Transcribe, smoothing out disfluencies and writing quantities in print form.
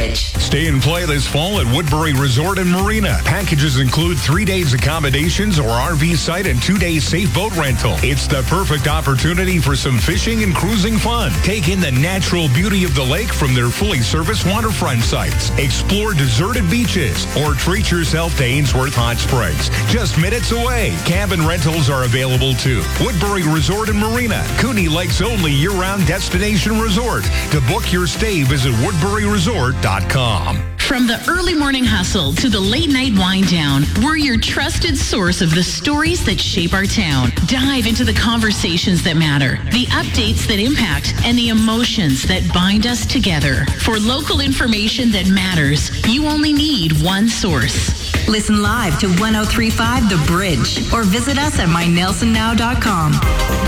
Bridge. Stay and play this fall at Woodbury Resort and Marina. Packages include 3 days accommodations or RV site and 2 days safe boat rental. It's the perfect opportunity for some fishing and cruising fun. Take in the natural beauty of the lake from their fully serviced waterfront sites. Explore deserted beaches or treat yourself to Ainsworth Hot Springs, just minutes away. Cabin rentals are available too. Woodbury Resort and Marina, Cooney Lake's only year-round destination resort. To book your stay, visit woodburyresort.com. From the early morning hustle to the late night wind down, we're your trusted source of the stories that shape our town. Dive into the conversations that matter, the updates that impact, and the emotions that bind us together. For local information that matters, you only need one source. Listen live to 103.5 The Bridge or visit us at mynelsonnow.com.